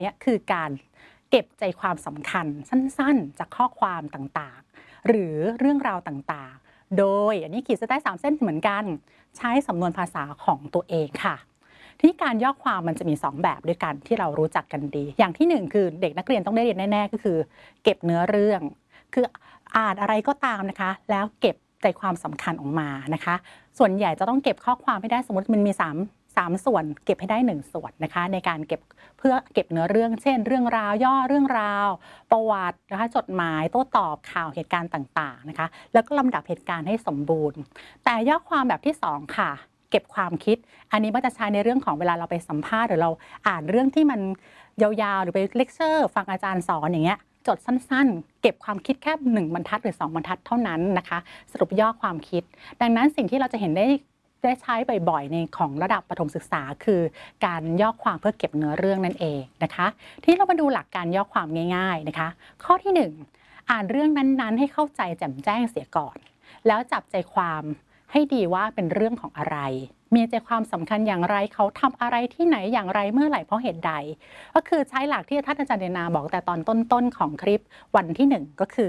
เนี่ยคือการเก็บใจความสำคัญสั้นๆจากข้อความต่างๆหรือเรื่องราวต่างๆโดยอันนี้ขีดเส้นใต้3เส้นเหมือนกันใช้สำนวนภาษาของตัวเองค่ะที่การย่อความมันจะมี2แบบด้วยกันที่เรารู้จักกันดีอย่างที่1คือเด็กนักเรียนต้องได้เรียนแน่ๆก็คือเก็บเนื้อเรื่องคืออ่านอะไรก็ตามนะคะแล้วเก็บใจความสำคัญออกมานะคะส่วนใหญ่จะต้องเก็บข้อความให้ได้สมมติมันมี3ส่วนเก็บให้ได้1ส่วนนะคะในการเก็บเพื่อเก็บเนื้อเรื่องเช่นเรื่องราวย่อเรื่องราวประวัตินะคะจดหมายโต้ตอบข่าวเหตุการณ์ต่างๆนะคะแล้วก็ลำดับเหตุการณ์ให้สมบูรณ์แต่ย่อความแบบที่2ค่ะเก็บความคิดอันนี้มันจะใช้ในเรื่องของเวลาเราไปสัมภาษณ์หรือเราอ่านเรื่องที่มันยาวๆหรือไปเลคเชอร์ฟังอาจารย์สอนอย่างเงี้ยจดสั้นๆเก็บความคิดแค่1บรรทัดหรือ2บรรทัดเท่านั้นนะคะสรุปย่อความคิดดังนั้นสิ่งที่เราจะเห็นได้ใช้บ่อยๆในของระดับประถมศึกษาคือการย่อความเพื่อเก็บเนื้อเรื่องนั่นเองนะคะที่เรามาดูหลักการย่อความง่ายๆนะคะข้อที่1อ่านเรื่องนั้นๆให้เข้าใจแจ่มแจ้งเสียก่อนแล้วจับใจความให้ดีว่าเป็นเรื่องของอะไรมีใจความสำคัญอย่างไรเขาทำอะไรที่ไหนอย่างไรเมื่อไหร่เพราะเหตุใดก็คือใช้หลักที่ท่านอาจารย์เดนาบอกแต่ตอนต้นๆของคลิปวันที่1ก็คือ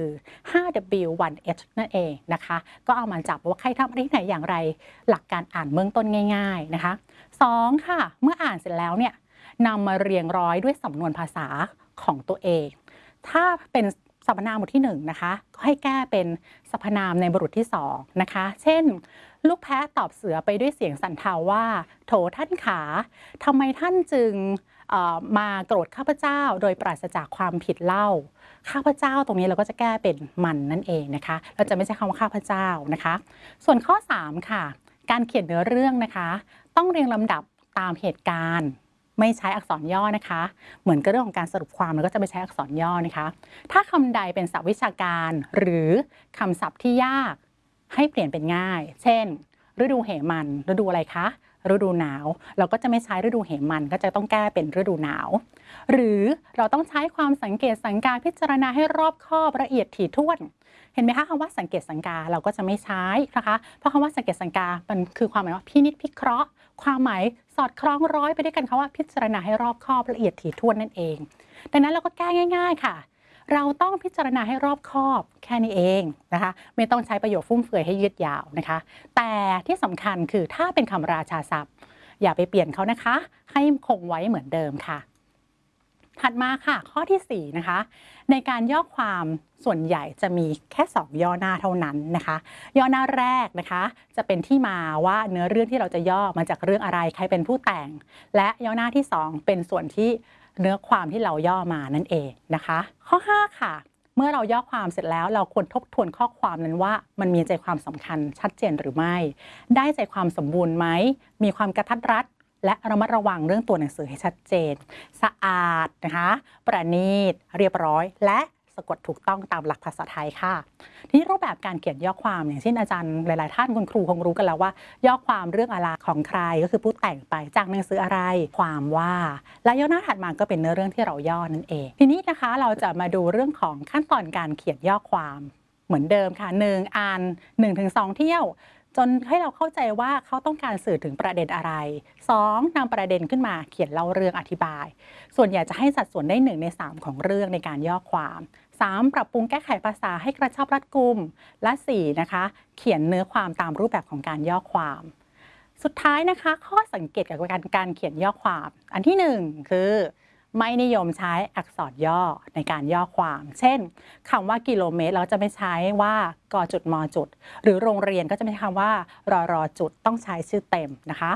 5W 1H นั่นเองนะคะก็เอามาจับว่าใครทำอะไรที่ไหนอย่างไรหลักการอ่านเบื้องต้นง่ายๆนะคะ2ค่ะเมื่ออ่านเสร็จแล้วเนี่ยนำมาเรียงร้อยด้วยสำนวนภาษาของตัวเองถ้าเป็นสรรพนามบทที่1นะคะก็ให้แก้เป็นสรรพนามในบทที่2นะคะเช่นลูกแพะตอบเสือไปด้วยเสียงสั่นเทาว่าโถท่านขาทำไมท่านจึงมาโกรธข้าพเจ้าโดยปราศจากความผิดเล่าข้าพเจ้าตรงนี้เราก็จะแก้เป็นมันนั่นเองนะคะเราจะไม่ใช้คำว่าข้าพเจ้านะคะส่วนข้อ3ค่ะการเขียนเนื้อเรื่องนะคะต้องเรียงลำดับตามเหตุการณ์ไม่ใช้อักษรย่อนะคะเหมือนกับเรื่องของการสรุปความเราก็จะไม่ใช้อักษรย่อนะคะถ้าคำใดเป็นศัพท์วิชาการหรือคำศัพท์ที่ยากให้เปลี่ยนเป็นง่ายเช่นฤดูเหมันฤดูอะไรคะฤดูหนาวเราก็จะไม่ใช้ฤดูเหมันก็จะต้องแก้เป็นฤดูหนาวหรือเราต้องใช้ความสังเกตสังการพิจารณาให้รอบคอบละเอียดถี่ถ้วนเห็นไหมคะคำว่าสังเกตสังกาเราก็จะไม่ใช้นะคะเพราะคำว่าสังเกตสังกามันคือความหมายว่าพินิจพิเคราะห์ความหมายสอดคล้องร้อยไปด้วยกันคำว่าพิจารณาให้รอบคอบละเอียดถี่ถ้วนนั่นเองดังนั้นเราก็แก้ง่ายๆค่ะเราต้องพิจารณาให้รอบคอบแค่นี้เองนะคะไม่ต้องใช้ประโยคฟุ่มเฟือยให้ยืดยาวนะคะแต่ที่สำคัญคือถ้าเป็นคำราชาศัพท์อย่าไปเปลี่ยนเขานะคะให้คงไว้เหมือนเดิมค่ะถัดมาค่ะข้อที่4นะคะในการย่อความส่วนใหญ่จะมีแค่2ย่อหน้าเท่านั้นนะคะย่อหน้าแรกนะคะจะเป็นที่มาว่าเนื้อเรื่องที่เราจะย่อมาจากเรื่องอะไรใครเป็นผู้แต่งและย่อหน้าที่2เป็นส่วนที่เนื้อความที่เราย่อมานั่นเองนะคะข้อ5ค่ะเมื่อเราย่อความเสร็จแล้วเราควรทบทวนข้อความนั้นว่ามันมีใจความสำคัญชัดเจนหรือไม่ได้ใจความสมบูรณ์ไหมมีความกระทัดรัดและระมัดระวังเรื่องตัวหนังสือให้ชัดเจนสะอาดนะคะประณีตเรียบร้อยและสะกดถูกต้องตามหลักภาษาไทยค่ะทีนี้รูปแบบการเขียนย่อความอย่างเช่นอาจารย์หลายๆท่านคุณครูคงรู้กันแล้วว่าย่อความเรื่องอะไรของใครก็คือผู้แต่งไปจากหนังสืออะไรความว่าและย่อหน้าถัดมาก็เป็นเนื้อเรื่องที่เราย่อนั่นเองทีนี้นะคะเราจะมาดูเรื่องของขั้นตอนการเขียนย่อความเหมือนเดิมค่ะ1อ่าน 1-2 เที่ยวจนให้เราเข้าใจว่าเขาต้องการสื่อถึงประเด็นอะไร2นำประเด็นขึ้นมาเขียนเล่าเรื่องอธิบายส่วนใหญ่จะให้สัดส่วนได้1ใน3ของเรื่องในการย่อความ3ปรับปรุงแก้ไขภาษาให้กระชับรัดกุมและ4นะคะเขียนเนื้อความตามรูปแบบของการย่อความสุดท้ายนะคะข้อสังเกตกับการเขียนย่อความอันที่1คือไม่นิยมใช้อักษรย่อในการย่อความเช่นคำว่ากิโลเมตรเราจะไม่ใช้ว่ากจุดมจุดหรือโรงเรียนก็จะไม่ใช้คำว่ารอจุดต้องใช้ชื่อเต็มนะคะ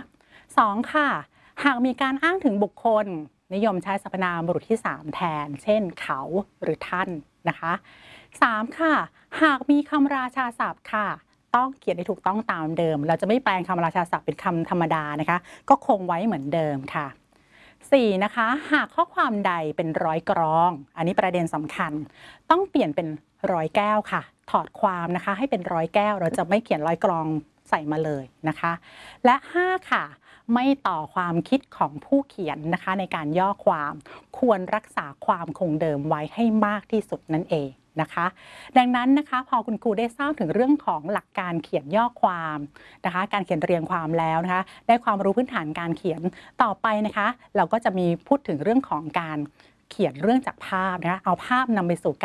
2ค่ะหากมีการอ้างถึงบุคคลนิยมใช้สรรพนามบุรุษที่3แทนเช่นเขาหรือท่านนะคะ3ค่ะหากมีคำราชาศัพท์ค่ะต้องเขียนให้ถูกต้องตามเดิมเราจะไม่แปลงคำราชาศัพท์เป็นคำธรรมดานะคะก็คงไว้เหมือนเดิมค่ะ4นะคะหากข้อความใดเป็นร้อยกรองอันนี้ประเด็นสำคัญต้องเปลี่ยนเป็นร้อยแก้วค่ะถอดความนะคะให้เป็นร้อยแก้วเราจะไม่เขียนร้อยกรองใส่มาเลยนะคะและ5ค่ะไม่ต่อความคิดของผู้เขียนนะคะในการย่อความควรรักษาความคงเดิมไว้ให้มากที่สุดนั่นเองนะคะดังนั้นนะคะพอคุณครูได้ทราบถึงเรื่องของหลักการเขียนย่อความนะคะการเขียนเรียงความแล้วนะคะได้ความรู้พื้นฐานการเขียนต่อไปนะคะเราก็จะมีพูดถึงเรื่องของการเขียนเรื่องจากภาพนะคะเอาภาพนำไปสู่